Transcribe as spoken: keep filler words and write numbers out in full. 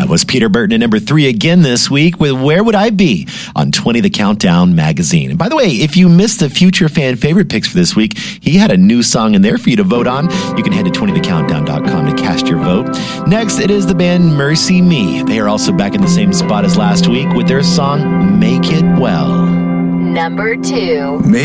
That was Peter Burton at number three again this week with Where Would I Be on twenty The Countdown magazine. And by the way, if you missed the future fan favorite picks for this week, he had a new song in there for you to vote on. You can head to twenty the countdown dot com to cast your vote. Next, it is the band Mercy Me. They are also back in the same spot as last week with their song Make It Well. Number two. Make